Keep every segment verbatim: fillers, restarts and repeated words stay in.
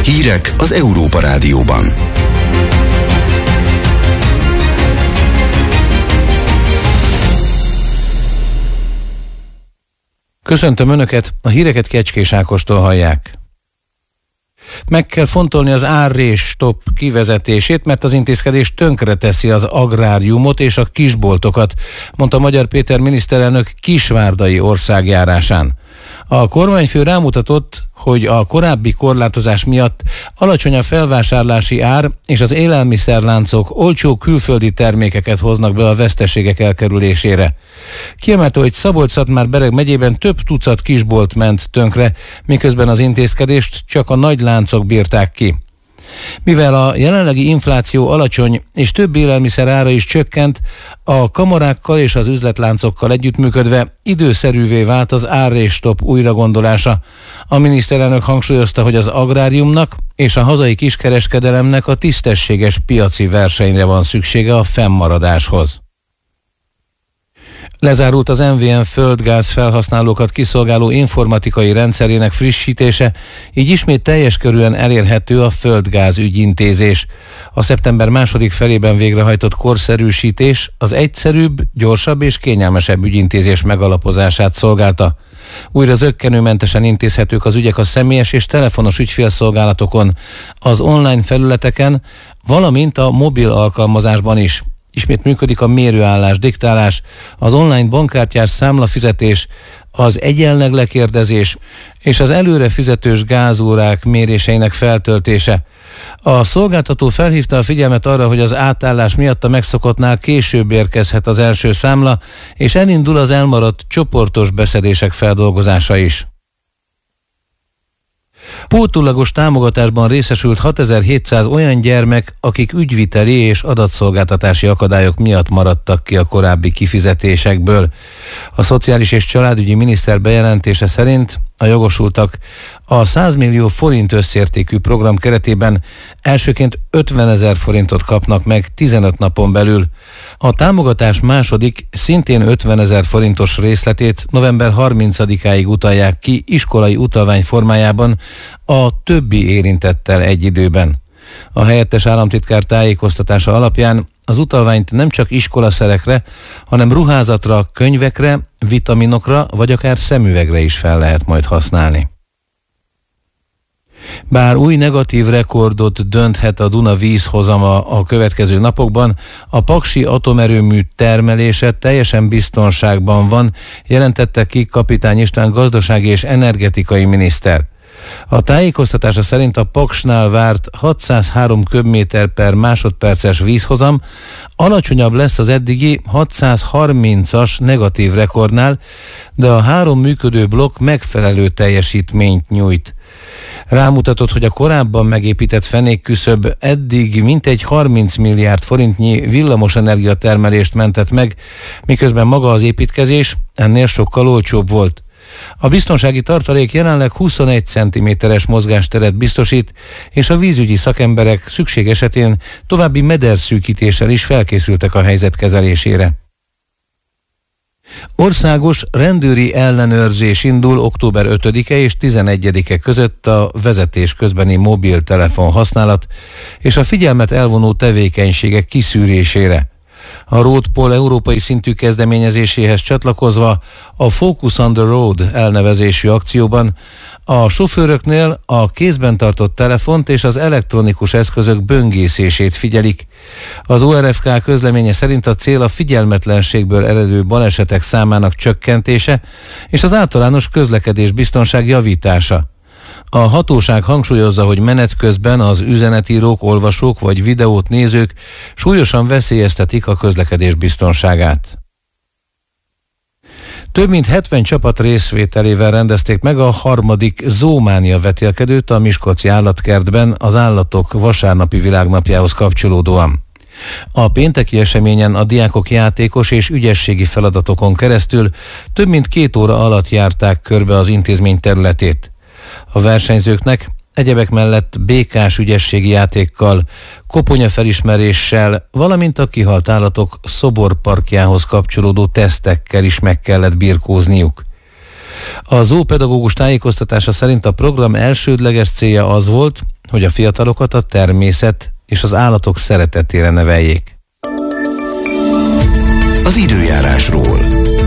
Hírek az Európa Rádióban. Köszöntöm Önöket, a híreket Kecskés Ákostól hallják. Meg kell fontolni az árrés-stop kivezetését, mert az intézkedés tönkreteszi az agráriumot és a kisboltokat, mondta Magyar Péter miniszterelnök kisvárdai országjárásán. A kormányfő rámutatott, hogy a korábbi korlátozás miatt alacsony a felvásárlási ár, és az élelmiszerláncok olcsó külföldi termékeket hoznak be a veszteségek elkerülésére. Kiemelte, hogy Szabolcs-Szatmár-Bereg megyében több tucat kisbolt ment tönkre, miközben az intézkedést csak a nagy láncok bírták ki. Mivel a jelenlegi infláció alacsony és több élelmiszer ára is csökkent, a kamarákkal és az üzletláncokkal együttműködve időszerűvé vált az árrés-stop újragondolása. A miniszterelnök hangsúlyozta, hogy az agráriumnak és a hazai kiskereskedelemnek a tisztességes piaci versenyre van szüksége a fennmaradáshoz. Lezárult az em vé em földgáz felhasználókat kiszolgáló informatikai rendszerének frissítése, így ismét teljes körűen elérhető a földgáz ügyintézés. A szeptember második felében végrehajtott korszerűsítés az egyszerűbb, gyorsabb és kényelmesebb ügyintézés megalapozását szolgálta. Újra zökkenőmentesen intézhetők az ügyek a személyes és telefonos ügyfélszolgálatokon, az online felületeken, valamint a mobil alkalmazásban is. Ismét működik a mérőállás diktálás, az online bankkártyás számlafizetés, az egyenleg lekérdezés és az előre fizetős gázórák méréseinek feltöltése. A szolgáltató felhívta a figyelmet arra, hogy az átállás miatt a megszokottnál később érkezhet az első számla, és elindul az elmaradt csoportos beszedések feldolgozása is. Pótolagos támogatásban részesült hatezer-hétszáz olyan gyermek, akik ügyviteli és adatszolgáltatási akadályok miatt maradtak ki a korábbi kifizetésekből. A Szociális és Családügyi Miniszter bejelentése szerint a jogosultak a száz millió forint összértékű program keretében elsőként ötvenezer forintot kapnak meg tizenöt napon belül. A támogatás második, szintén ötvenezer forintos részletét november harmincadikáig utalják ki iskolai utalvány formájában a többi érintettel egy időben. A helyettes államtitkár tájékoztatása alapján az utalványt nem csak iskolaszerekre, hanem ruházatra, könyvekre, vitaminokra vagy akár szemüvegre is fel lehet majd használni. Bár új negatív rekordot dönthet a Duna vízhozama a következő napokban, a paksi atomerőmű termelése teljesen biztonságban van, jelentette ki Kapitány István gazdasági és energetikai miniszter. A tájékoztatása szerint a Paksnál várt hatszázhárom köbméter per másodperces vízhozam alacsonyabb lesz az eddigi hatszázharmincas negatív rekordnál, de a három működő blokk megfelelő teljesítményt nyújt. Rámutatott, hogy a korábban megépített fenékküszöb eddig mintegy harminc milliárd forintnyi villamosenergia termelést mentett meg, miközben maga az építkezés ennél sokkal olcsóbb volt. A biztonsági tartalék jelenleg huszonegy centiméteres mozgásteret biztosít, és a vízügyi szakemberek szükség esetén további mederszűkítéssel is felkészültek a helyzet kezelésére. Országos rendőri ellenőrzés indul október ötödike és tizenegyedike között a vezetés közbeni mobiltelefon használat és a figyelmet elvonó tevékenységek kiszűrésére. A Roadpol európai szintű kezdeményezéséhez csatlakozva a Focus on the Road elnevezésű akcióban a sofőröknél a kézben tartott telefont és az elektronikus eszközök böngészését figyelik. Az o er ef ká közleménye szerint a cél a figyelmetlenségből eredő balesetek számának csökkentése és az általános közlekedés biztonság javítása. A hatóság hangsúlyozza, hogy menet közben az üzenetírók, olvasók vagy videót nézők súlyosan veszélyeztetik a közlekedés biztonságát. Több mint hetven csapat részvételével rendezték meg a harmadik Zoománia vetélkedőt a Miskolci Állatkertben az állatok vasárnapi világnapjához kapcsolódóan. A pénteki eseményen a diákok játékos és ügyességi feladatokon keresztül több mint két óra alatt járták körbe az intézmény területét. A versenyzőknek egyebek mellett békás ügyességi játékkal, koponyafelismeréssel, valamint a kihalt állatok szoborparkjához kapcsolódó tesztekkel is meg kellett birkózniuk. A zoopedagógus tájékoztatása szerint a program elsődleges célja az volt, hogy a fiatalokat a természet és az állatok szeretetére neveljék. Az időjárásról.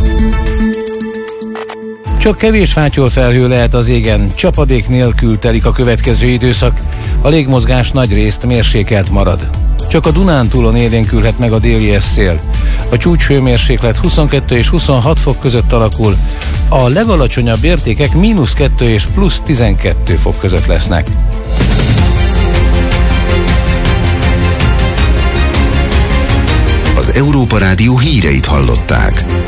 Csak kevés fátyolfelhő lehet az égen, csapadék nélkül telik a következő időszak, a légmozgás nagyrészt mérsékelt marad. Csak a Dunántúlon élénkülhet meg a déli szél. A csúcshőmérséklet huszonkettő és huszonhat fok között alakul, a legalacsonyabb értékek mínusz kettő és plusz tizenkettő fok között lesznek. Az Európa Rádió híreit hallották.